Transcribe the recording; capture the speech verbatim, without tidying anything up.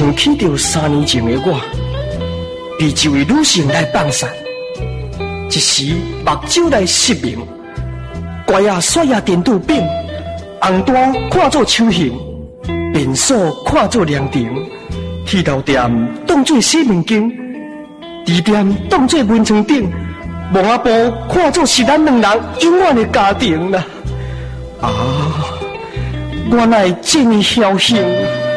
想起着三年前的我，被一位女性来放散，一时目睭来失明，乖啊甩啊颠倒扁，红单看作秋形，便所看作凉亭，剃头店当作洗面间，地店当作温床顶，望阿婆看作是咱两人永远的家庭啦。啊，原来这么侥幸。